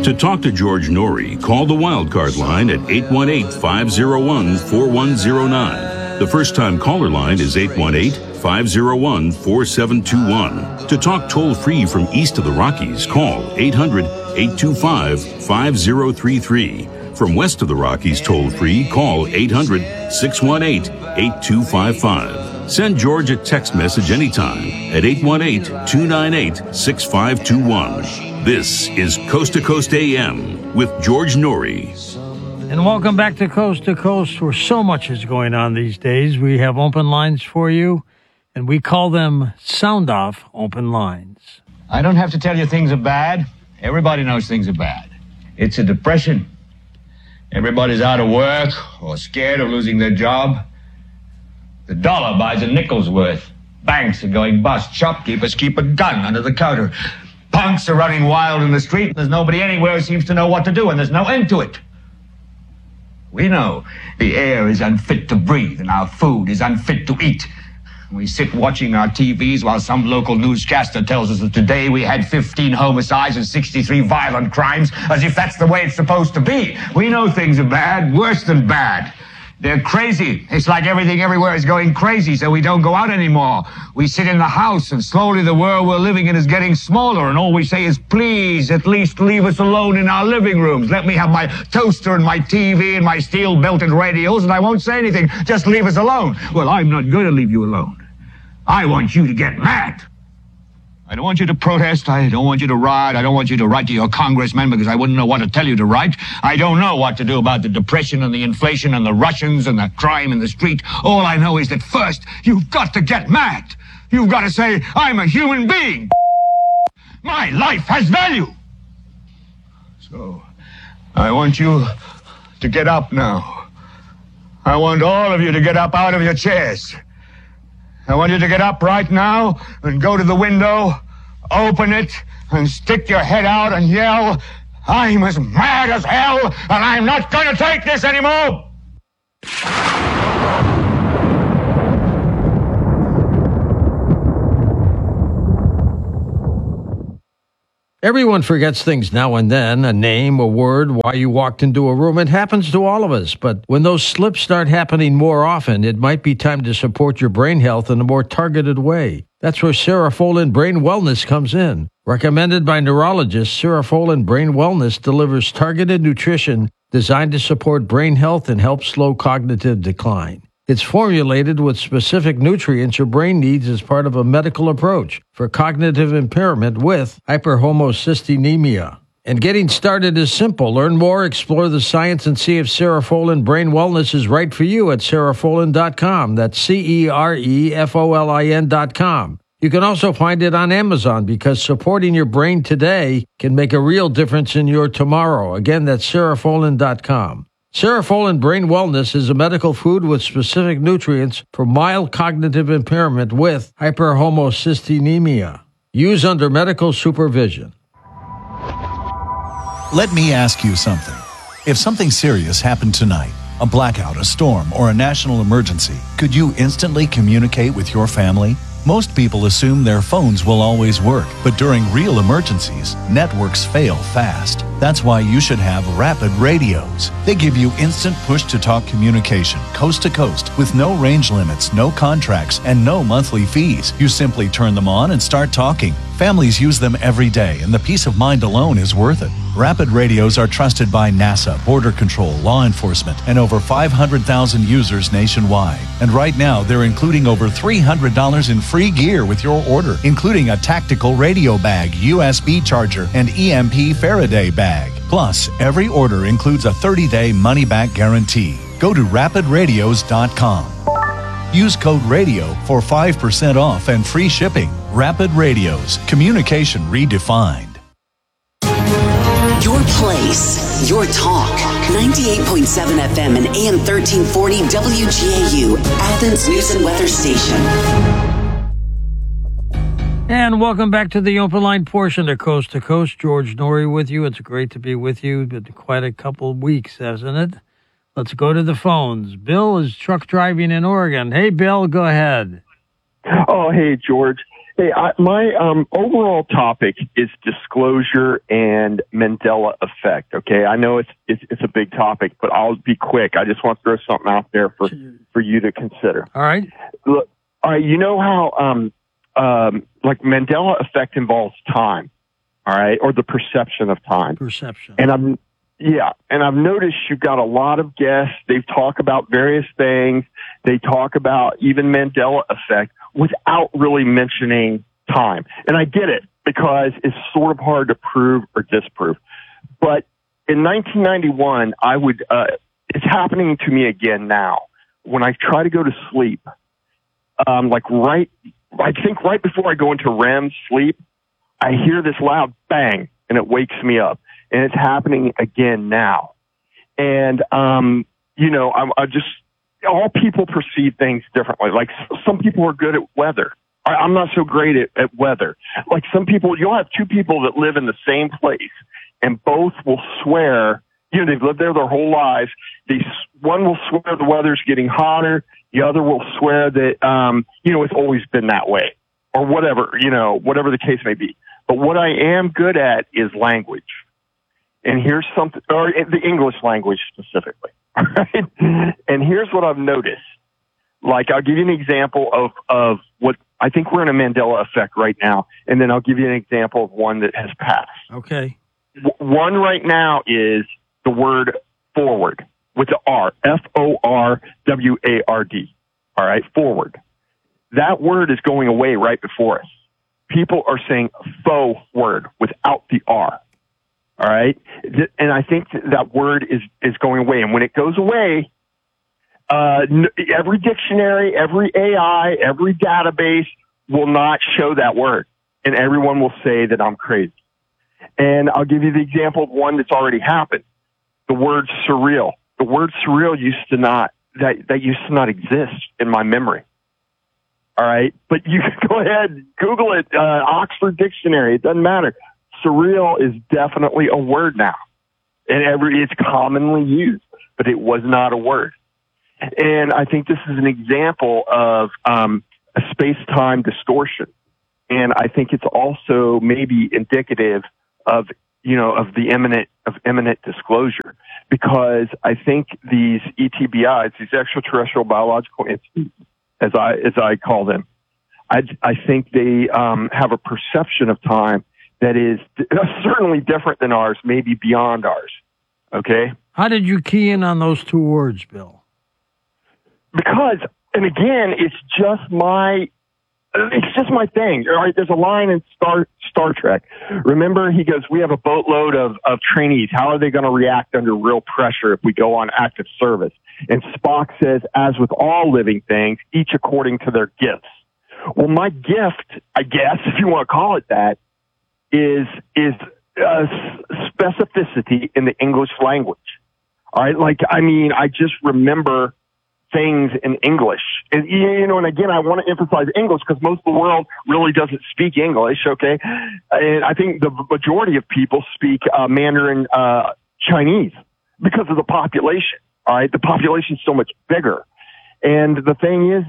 To talk to George Norrie, call the Wildcard line at 818-501-4109. The first-time caller line is 818-501-4721. To talk toll-free from east of the Rockies, call 800-825-5033. From west of the Rockies toll-free, call 800-618-8255. Send George a text message anytime at 818-298-6521. This is Coast to Coast AM with George Norrie. And welcome back to Coast, where so much is going on these days. We have open lines for you, and we call them sound-off open lines. I don't have to tell you things are bad. Everybody knows things are bad. It's a depression. Everybody's out of work or scared of losing their job. The dollar buys a nickel's worth. Banks are going bust. Shopkeepers keep a gun under the counter. Punks are running wild in the street. There's nobody anywhere who seems to know what to do, and there's no end to it. We know the air is unfit to breathe and our food is unfit to eat. We sit watching our TVs while some local newscaster tells us that today we had 15 homicides and 63 violent crimes, as if that's the way it's supposed to be. We know things are bad, worse than bad. They're crazy. It's like everything everywhere is going crazy, so we don't go out anymore. We sit in the house, and slowly the world we're living in is getting smaller, and all we say is, please, at least leave us alone in our living rooms. Let me have my toaster and my TV and my steel-belted radios, and I won't say anything. Just leave us alone. Well, I'm not going to leave you alone. I want you to get mad. I don't want you to protest. I don't want you to riot. I don't want you to write to your congressman because I wouldn't know what to tell you to write. I don't know what to do about the depression and the inflation and the Russians and the crime in the street. All I know is that first, you've got to get mad. You've got to say, I'm a human being. My life has value. So, I want you to get up now. I want all of you to get up out of your chairs. I want you to get up right now and go to the window, open it, and stick your head out and yell, I'm as mad as hell, and I'm not going to take this anymore! Everyone forgets things now and then, a name, a word, why you walked into a room. It happens to all of us, but when those slips start happening more often, it might be time to support your brain health in a more targeted way. That's where Cerefolin Brain Wellness comes in. Recommended by neurologists, Cerefolin Brain Wellness delivers targeted nutrition designed to support brain health and help slow cognitive decline. It's formulated with specific nutrients your brain needs as part of a medical approach for cognitive impairment with hyperhomocysteinemia. And getting started is simple. Learn more, explore the science, and see if Cerefolin Brain Wellness is right for you at Cerefolin.com. That's Cerefolin.com. You can also find it on Amazon because supporting your brain today can make a real difference in your tomorrow. Again, that's Cerefolin.com. Cerefolin Brain Wellness is a medical food with specific nutrients for mild cognitive impairment with hyperhomocysteinemia. Use under medical supervision. Let me ask you something. If something serious happened tonight, a blackout, a storm, or a national emergency, could you instantly communicate with your family? Most people assume their phones will always work, but during real emergencies, networks fail fast. That's why you should have Rapid Radios. They give you instant push-to-talk communication, coast to coast, with no range limits, no contracts, and no monthly fees. You simply turn them on and start talking. Families use them every day, and the peace of mind alone is worth it. Rapid Radios are trusted by NASA, Border Control, law enforcement, and over 500,000 users nationwide. And right now, they're including over $300 in free gear with your order, including a tactical radio bag, USB charger, and EMP Faraday bag. Plus, every order includes a 30-day money-back guarantee. Go to rapidradios.com. Use code RADIO for 5% off and free shipping. Rapid Radios. Communication redefined. Your place, your talk. 98.7 FM and AM 1340 WGAU, Athens News and Weather Station. And welcome back to the open line portion of Coast to Coast. George Norrie with you. It's great to be with you. Been quite a couple of weeks, hasn't it? Let's go to the phones. Bill is truck driving in Oregon. Hey, Bill, go ahead. Oh, hey, George. Hey, my overall topic is disclosure and Mandela effect. Okay, I know it's a big topic, but I'll be quick. I just want to throw something out there for you to consider. All right. Look, all right. You know how like Mandela effect involves time, all right, or the perception of time. Perception. And I've noticed you've got a lot of guests. They talk about various things. They talk about even Mandela effect without really mentioning time. And I get it because it's sort of hard to prove or disprove. But in 1991, it's happening to me again now. When I try to go to sleep, I think right before I go into REM sleep, I hear this loud bang and it wakes me up. And it's happening again now. And, all people perceive things differently. Like some people are good at weather. I'm not so great at weather. Like some people, you'll have two people that live in the same place and both will swear, they've lived there their whole lives. One will swear the weather's getting hotter. The other will swear that, it's always been that way or whatever the case may be. But what I am good at is language. And here's something, or the English language specifically. Right? And here's what I've noticed. Like, I'll give you an example of what I think we're in a Mandela effect right now. And then I'll give you an example of one that has passed. Okay. One right now is the word forward with the R, Forward. All right. Forward. That word is going away right before us. People are saying forward without the R. All right. And I think that word is going away. And when it goes away, every dictionary, every AI, every database will not show that word. And everyone will say that I'm crazy. And I'll give you the example of one that's already happened. The word surreal. The word surreal used to not exist in my memory. All right. But you can go ahead, Google it, Oxford Dictionary. It doesn't matter. Surreal is definitely a word now, and it's commonly used, but it was not a word. And I think this is an example of a space-time distortion, and I think it's also maybe indicative of the imminent disclosure, because I think these ETBIs, these extraterrestrial biological entities, as I call them, I think they have a perception of time that is certainly different than ours, maybe beyond ours. Okay? How did you key in on those two words, Bill? Because, and again, it's just my thing. All right, there's a line in Star Trek. Remember, he goes, we have a boatload of trainees. How are they going to react under real pressure if we go on active service? And Spock says, as with all living things, each according to their gifts. Well, my gift, I guess, if you want to call it that, is specificity in the English language. All right. Like, I mean, I just remember things in English. And, and again, I want to emphasize English because most of the world really doesn't speak English. Okay. And I think the majority of people speak Mandarin, Chinese because of the population. All right. The population is so much bigger. And the thing is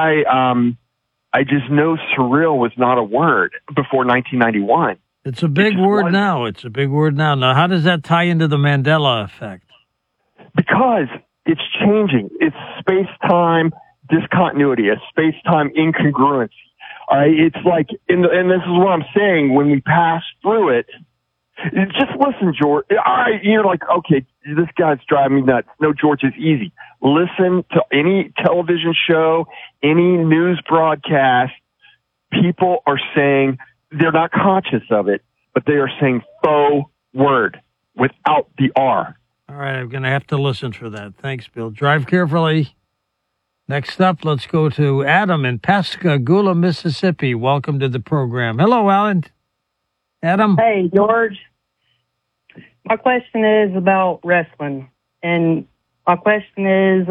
I just know surreal was not a word before 1991. It's a big word now. It's a big word now. Now, how does that tie into the Mandela effect? Because it's changing. It's space-time discontinuity, a space-time incongruency. All right, it's like, and this is what I'm saying, when we pass through it, just listen, George. You're like, okay, this guy's driving me nuts. No, George, it's easy. Listen to any television show, any news broadcast. People are saying, they're not conscious of it, but they are saying faux word without the R. All right, I'm going to have to listen for that. Thanks, Bill. Drive carefully. Next up, let's go to Adam in Pascagoula, Mississippi. Welcome to the program. Hello, Alan. Adam? Hey, George. My question is about wrestling. And my question is,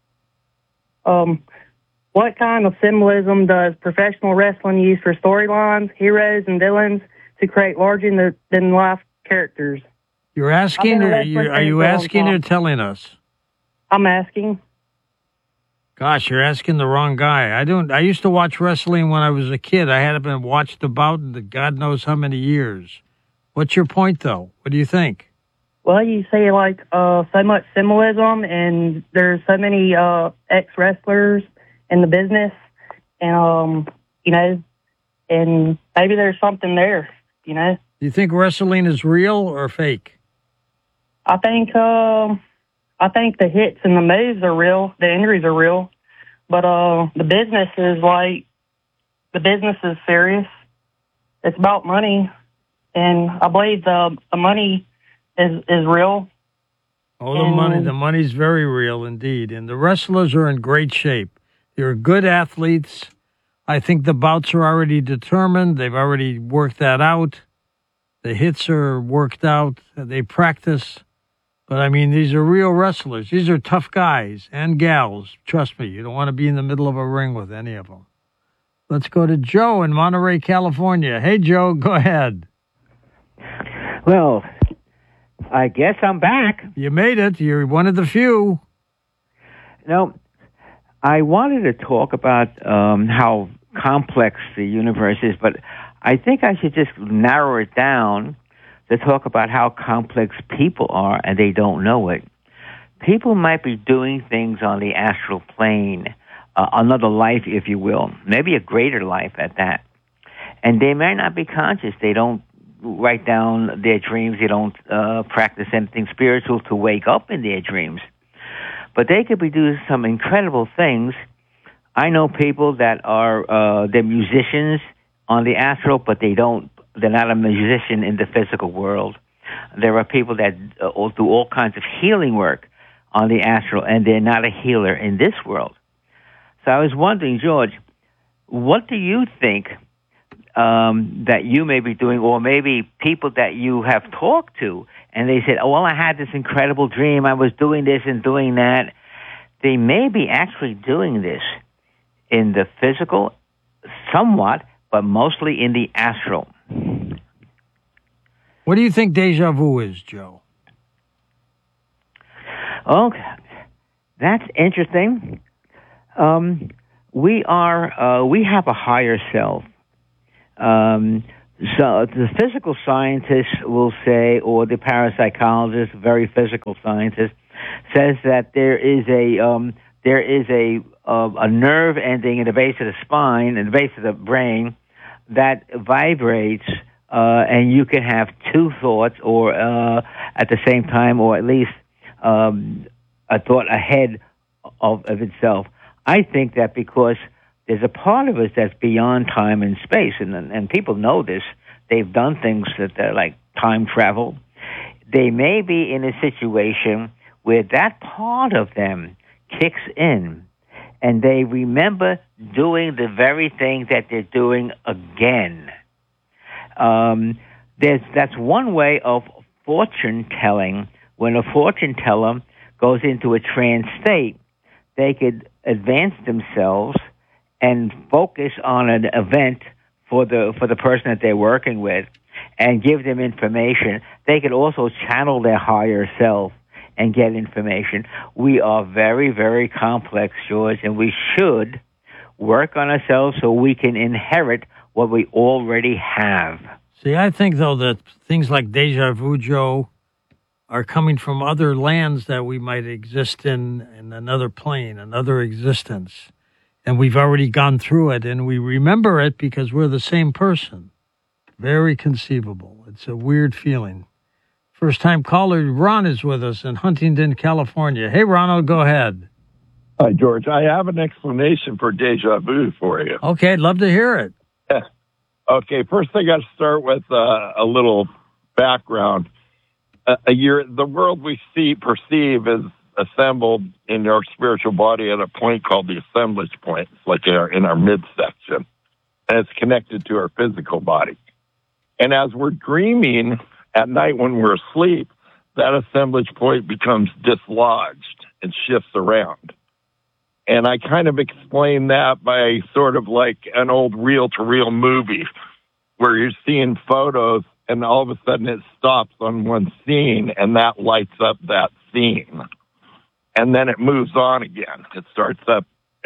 what kind of symbolism does professional wrestling use for storylines, heroes, and villains to create larger-than-life characters? You're asking, or are you asking or telling us? I'm asking. Gosh, you're asking the wrong guy. I used to watch wrestling when I was a kid. I hadn't been watched about in God knows how many years. What's your point, though? What do you think? Well, you say like so much symbolism, and there's so many ex-wrestlers in the business, and and maybe there's something there, Do you think wrestling is real or fake? I think the hits and the moves are real. The injuries are real, but the business is serious. It's about money, and I believe the money is real. Oh, the money's very real indeed, and the wrestlers are in great shape. They're good athletes. I think the bouts are already determined. They've already worked that out. The hits are worked out. They practice. But, I mean, these are real wrestlers. These are tough guys and gals. Trust me, you don't want to be in the middle of a ring with any of them. Let's go to Joe in Monterey, California. Hey, Joe, go ahead. Well, I guess I'm back. You made it. You're one of the few. I wanted to talk about how complex the universe is, but I think I should just narrow it down to talk about how complex people are, and they don't know it. People might be doing things on the astral plane, another life, if you will, maybe a greater life at that. And they may not be conscious. They don't write down their dreams. They don't practice anything spiritual to wake up in their dreams. But they could be doing some incredible things. I know people that are they're musicians on the astral, but they're not a musician in the physical world. There are people that do all kinds of healing work on the astral, and they're not a healer in this world. So I was wondering, George, what do you think that you may be doing, or maybe people that you have talked to, and they said, oh, well, I had this incredible dream, I was doing this and doing that. They may be actually doing this in the physical, somewhat, but mostly in the astral. What do you think deja vu is, Joe? Okay, that's interesting. We have a higher self. So the physical scientists will say, or the parapsychologist, very physical scientist, says that there is a nerve ending in the base of the spine, in the base of the brain, that vibrates, and you can have two thoughts, or at the same time, or at least a thought ahead of itself. I think that because there's a part of us that's beyond time and space, and people know this. They've done things that are like time travel. They may be in a situation where that part of them kicks in, and they remember doing the very thing that they're doing again. That's one way of fortune telling. When a fortune teller goes into a trance state, they could advance themselves and focus on an event for the person that they're working with and give them information. They could also channel their higher self and get information. We are very, very complex, George, and we should work on ourselves so we can inherit what we already have. See, I think, though, that things like deja vu, Joe, are coming from other lands that we might exist in another plane, another existence. And we've already gone through it, and we remember it because we're the same person. Very conceivable. It's a weird feeling. First-time caller, Ron, is with us in Huntington, California. Hey, Ronald, go ahead. Hi, George. I have an explanation for deja vu for you. Okay, I'd love to hear it. Yeah. Okay, first I got to start with a little background. The world we perceive is assembled in our spiritual body at a point called the assemblage point. It's like in our midsection, and it's connected to our physical body. And as we're dreaming at night when we're asleep, that assemblage point becomes dislodged and shifts around. And I kind of explain that by sort of like an old reel-to-reel movie where you're seeing photos and all of a sudden it stops on one scene and that lights up that scene. And then it moves on again. It starts up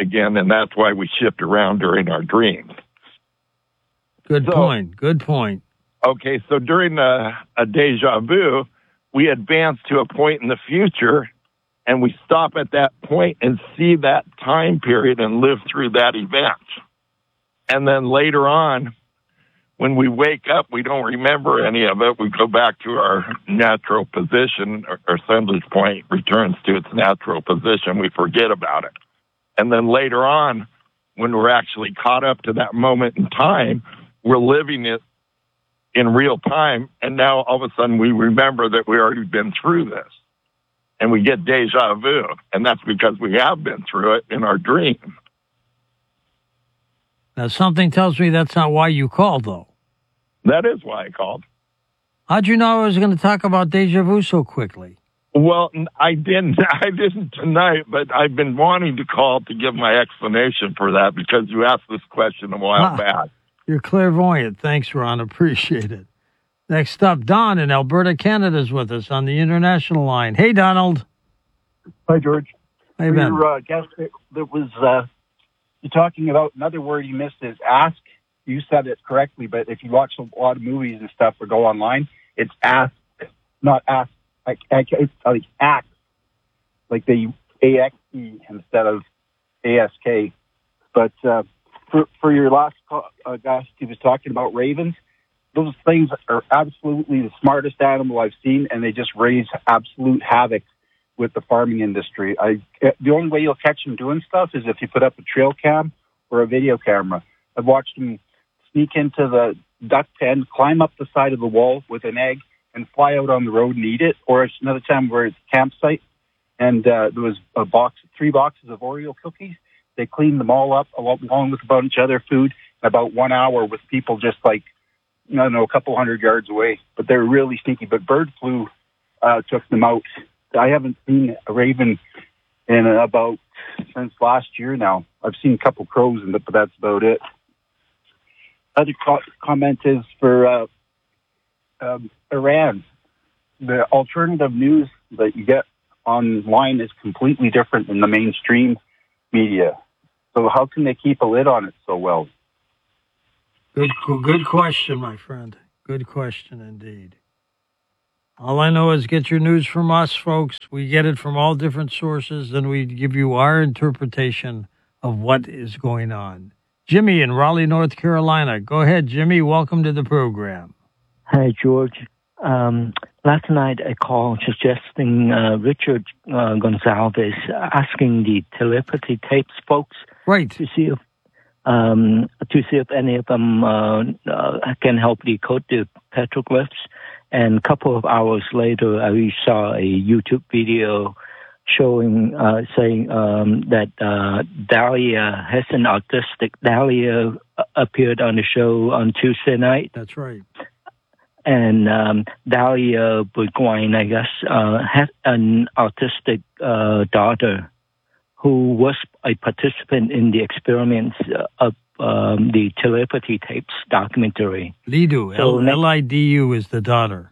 again, and that's why we shift around during our dreams. Good point. Good point. Okay, so during a deja vu, we advance to a point in the future, and we stop at that point and see that time period and live through that event. And then later on, when we wake up, we don't remember any of it. We go back to our natural position. Our assemblage point returns to its natural position. We forget about it. And then later on, when we're actually caught up to that moment in time, we're living it in real time. And now all of a sudden we remember that we already been through this. And we get deja vu. And that's because we have been through it in our dream. Now, something tells me that's not why you called, though. That is why I called. How'd you know I was going to talk about deja vu so quickly? Well, I didn't tonight, but I've been wanting to call to give my explanation for that because you asked this question a while back. You're clairvoyant. Thanks, Ron. Appreciate it. Next up, Don in Alberta, Canada is with us on the international line. Hey, Donald. Hi, George. Hey, Ben. Your guest that was you're talking about another word you missed is ask. You said it correctly, but if you watch a lot of movies and stuff or go online, it's ask, not ask. It's like act, like the AXE instead of ASK. But for your last guest, he was talking about ravens. Those things are absolutely the smartest animal I've seen, and they just raise absolute havoc with the farming industry. The only way you'll catch them doing stuff is if you put up a trail cam or a video camera. I've watched them sneak into the duck pen, climb up the side of the wall with an egg, and fly out on the road and eat it. Or it's another time where it's a campsite, and there was 3 boxes of Oreo cookies. They cleaned them all up along with a bunch of other food in about 1 hour with people just like, I don't know, a couple 100 yards away. But they're really sneaky. But bird flu took them out. I haven't seen a raven in about since last year now. I've seen a couple crows, but that's about it. Other comment is for Iran. The alternative news that you get online is completely different than the mainstream media. So how can they keep a lid on it so well? Good question, my friend. Good question indeed. All I know is get your news from us, folks. We get it from all different sources, and we give you our interpretation of what is going on. Jimmy in Raleigh, North Carolina. Go ahead, Jimmy. Welcome to the program. Hi, George. Last night I called suggesting Richard Gonzalez asking the telepathy tapes folks to see if any of them can help decode the petroglyphs. And a couple of hours later, I saw a YouTube video showing, saying that Dahlia has an autistic. Dahlia appeared on the show on Tuesday night. That's right. And Dahlia Burgoyne, I guess, had an autistic daughter who was a participant in the experiments of the telepathy tapes documentary. Lidu, Lidu is the daughter.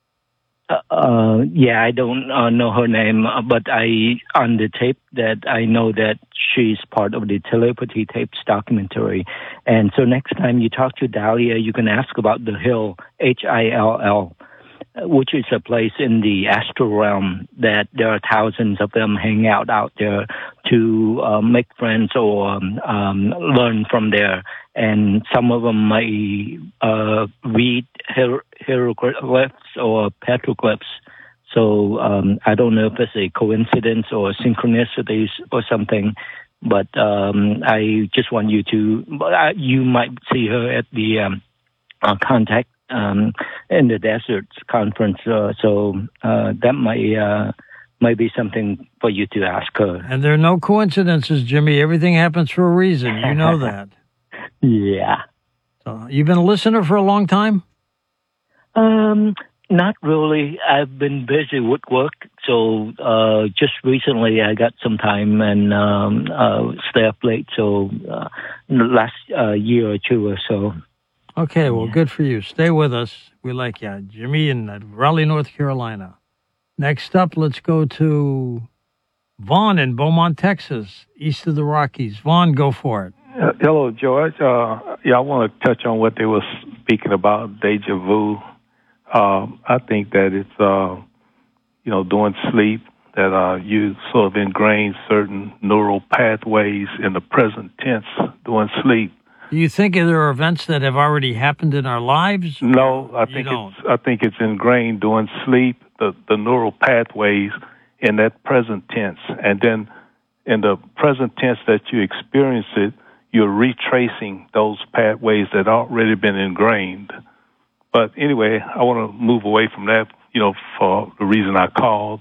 Yeah, I don't know her name, but on the tape that I know that she's part of the telepathy tapes documentary. And so next time you talk to Dahlia, you can ask about the Hill, Hill, which is a place in the astral realm that there are thousands of them hang out there to make friends or learn from there. And some of them may read hieroglyphs or petroglyphs. So I don't know if it's a coincidence or synchronicities or something, but I just want you to, you might see her at the Contact in the Deserts conference. So that might be something for you to ask her. And there are no coincidences, Jimmy. Everything happens for a reason. You know that. Yeah. So you've been a listener for a long time? Not really. I've been busy with work, so just recently I got some time and stay up late. So last year or two or so. Okay, well, good for you. Stay with us. We like you. Jimmy in Raleigh, North Carolina. Next up, let's go to Vaughn in Beaumont, Texas, east of the Rockies. Vaughn, go for it. Hello, George. I want to touch on what they were speaking about, deja vu. I think that it's, during sleep that you sort of ingrain certain neural pathways in the present tense during sleep. Do you think there are events that have already happened in our lives? No, I think it's ingrained during sleep, the neural pathways in that present tense. And then in the present tense that you experience it, you're retracing those pathways that already been ingrained. But anyway, I want to move away from that, for the reason I called.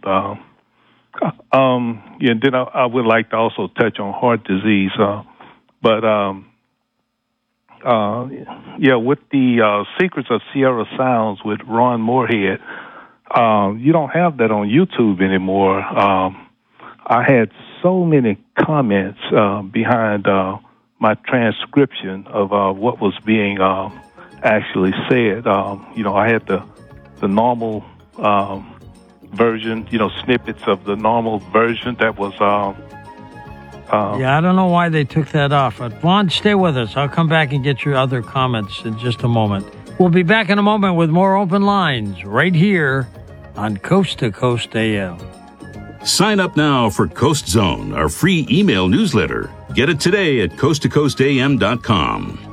And then I would like to also touch on heart disease. With the Secrets of Sierra Sounds with Ron Moorhead, you don't have that on YouTube anymore. I had so many comments behind my transcription of what was being actually said. I had the normal version, snippets of the normal version that was... I don't know why they took that off. But Vaughn, stay with us. I'll come back and get your other comments in just a moment. We'll be back in a moment with more open lines right here on Coast to Coast AM. Sign up now for Coast Zone, our free email newsletter. Get it today at coasttocoastam.com.